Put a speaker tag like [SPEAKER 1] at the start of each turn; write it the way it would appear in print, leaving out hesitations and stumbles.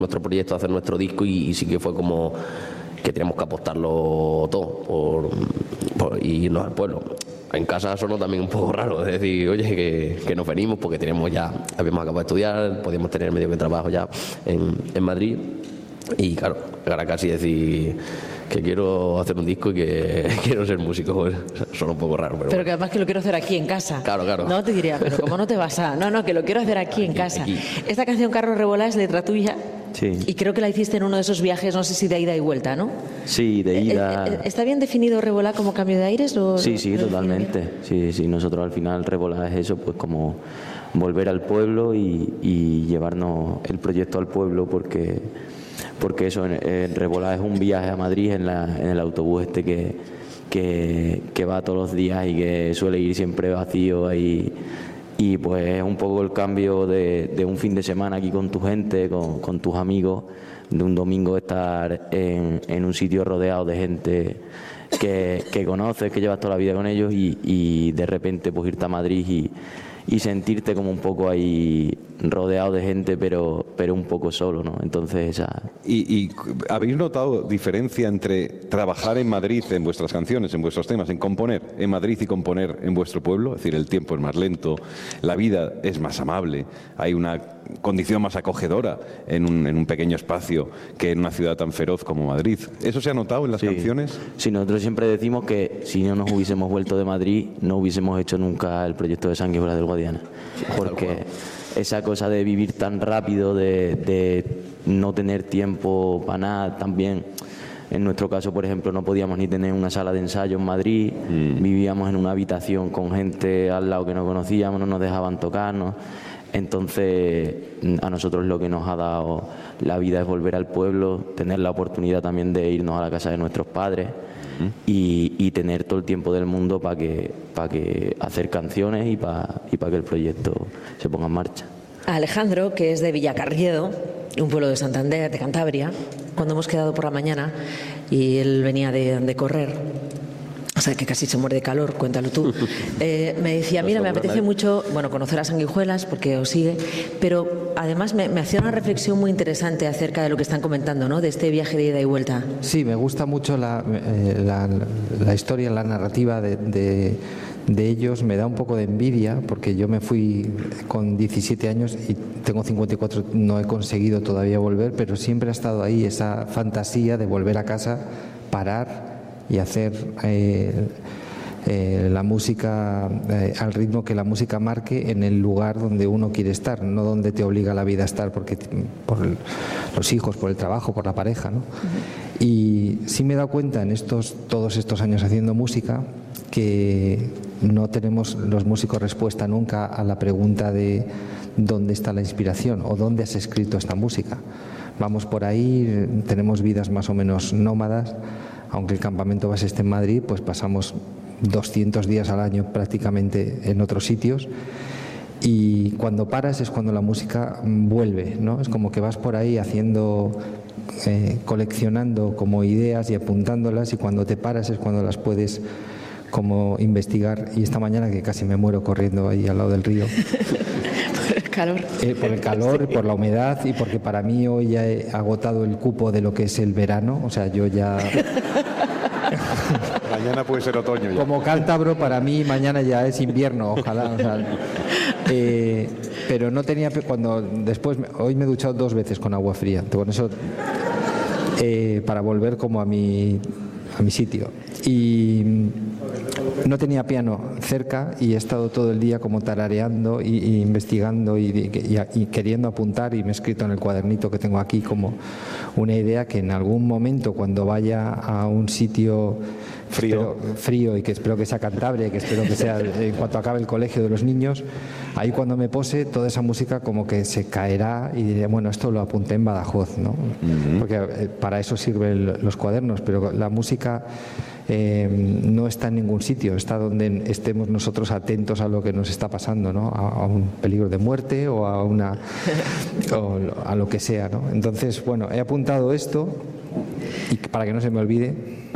[SPEAKER 1] nuestro proyecto, hacer nuestro disco y sí que fue como que teníamos que apostarlo todo por irnos al pueblo. En casa sonó también un poco raro, es decir, oye, que nos venimos porque habíamos acabado de estudiar, podíamos tener medio que trabajo ya en Madrid y claro, ahora casi decir que quiero hacer un disco y que quiero ser músico, pues, suena un poco raro.
[SPEAKER 2] Pero que además que lo quiero hacer aquí en casa.
[SPEAKER 1] Claro.
[SPEAKER 2] No te diría, pero ¿cómo no te vas a...? No, que lo quiero hacer aquí en casa.
[SPEAKER 1] Aquí.
[SPEAKER 2] Esta canción, Carlos Rebolá, es letra tuya.
[SPEAKER 3] Sí.
[SPEAKER 2] Y creo que la hiciste en uno de esos viajes, no sé si de ida y vuelta, ¿no?
[SPEAKER 3] Sí, de ida.
[SPEAKER 2] ¿Está bien definido Rebolá como cambio de aires?
[SPEAKER 3] Sí, totalmente. Sí, nosotros al final Rebolá es eso, pues como volver al pueblo y llevarnos el proyecto al pueblo porque eso, en Rebolá es un viaje a Madrid en el autobús que va todos los días y que suele ir siempre vacío ahí. Y pues es un poco el cambio de un fin de semana aquí con tu gente, con tus amigos, de un domingo estar en un sitio rodeado de gente que conoces, que llevas toda la vida con ellos y de repente pues irte a Madrid y sentirte como un poco ahí rodeado de gente pero un poco solo, ¿no? Entonces esa...
[SPEAKER 4] ¿Y habéis notado diferencia entre trabajar en Madrid en vuestras canciones, en vuestros temas, en componer en Madrid y componer en vuestro pueblo? Es decir, el tiempo es más lento, la vida es más amable, hay una condición más acogedora en un pequeño espacio que en una ciudad tan feroz como Madrid. ¿Eso se ha notado en las canciones?
[SPEAKER 3] Sí, nosotros siempre decimos que si no nos hubiésemos vuelto de Madrid no hubiésemos hecho nunca el proyecto de Sanguijuelas del Guadiana, porque esa cosa de vivir tan rápido, de no tener tiempo para nada, también en nuestro caso, por ejemplo, no podíamos ni tener una sala de ensayo en Madrid, vivíamos en una habitación con gente al lado que no conocíamos, no nos dejaban tocarnos. Entonces a nosotros lo que nos ha dado la vida es volver al pueblo, tener la oportunidad también de irnos a la casa de nuestros padres y tener todo el tiempo del mundo para que hacer canciones y para que el proyecto se ponga en marcha.
[SPEAKER 2] Alejandro, que es de Villacarriedo, un pueblo de Santander, de Cantabria, cuando hemos quedado por la mañana y él venía de correr, o sea, que casi se muere de calor, cuéntalo tú. Me decía, mira, me apetece mucho, conocer a Sanguijuelas porque os sigue, pero además me hacía una reflexión muy interesante acerca de lo que están comentando, ¿no? De este viaje de ida y vuelta.
[SPEAKER 5] Sí, me gusta mucho la historia, la narrativa de ellos. Me da un poco de envidia porque yo me fui con 17 años y tengo 54, no he conseguido todavía volver, pero siempre ha estado ahí esa fantasía de volver a casa, parar y hacer la música al ritmo que la música marque en el lugar donde uno quiere estar, no donde te obliga la vida a estar por los hijos, por el trabajo, por la pareja, ¿no? Y sí me he dado cuenta en todos estos años haciendo música que no tenemos los músicos respuesta nunca a la pregunta de dónde está la inspiración o dónde has escrito esta música. Vamos por ahí, tenemos vidas más o menos nómadas. Aunque el campamento base esté en Madrid, pues pasamos 200 días al año prácticamente en otros sitios y cuando paras es cuando la música vuelve, ¿no? Es como que vas por ahí haciendo, coleccionando como ideas y apuntándolas y cuando te paras es cuando las puedes como investigar. Y esta mañana que casi me muero corriendo ahí al lado del río.
[SPEAKER 2] Por el calor.
[SPEAKER 5] Por el calor, por la humedad y porque para mí hoy ya he agotado el cupo de lo que es el verano, o sea, yo ya...
[SPEAKER 4] Mañana puede ser otoño ya.
[SPEAKER 5] Como cántabro, para mí mañana ya es invierno, ojalá. O sea, pero no tenía... Hoy me he duchado 2 veces con agua fría, con eso para volver como a mi sitio. Y no tenía piano cerca y he estado todo el día como tarareando y investigando y queriendo apuntar y me he escrito en el cuadernito que tengo aquí como una idea que en algún momento cuando vaya a un sitio frío y que espero que sea Cantabria y que espero que sea en cuanto acabe el colegio de los niños, ahí cuando me pose toda esa música como que se caerá y diré, bueno, esto lo apunté en Badajoz, ¿no? Porque para eso sirven los cuadernos, pero la música no está en ningún sitio, está donde estemos nosotros atentos a lo que nos está pasando, ¿no? A un peligro de muerte o a lo que sea, ¿no? Entonces, bueno, he apuntado esto y para que no se me olvide.